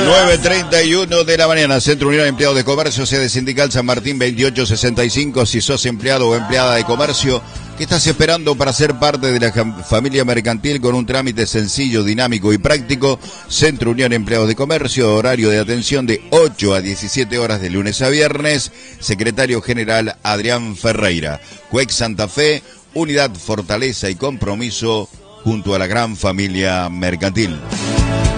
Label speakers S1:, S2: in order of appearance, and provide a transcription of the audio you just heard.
S1: 9:31 de la mañana, Centro Unión de Empleados de Comercio, sede sindical San Martín 2865. Si sos empleado o empleada de comercio, ¿qué estás esperando para ser parte de la familia mercantil con un trámite sencillo, dinámico y práctico? Centro Unión de Empleados de Comercio, horario de atención de 8 a 17 horas de lunes a viernes. Secretario General Adrián Ferreira. CUEC Santa Fe, unidad, fortaleza y compromiso junto a la gran familia mercantil.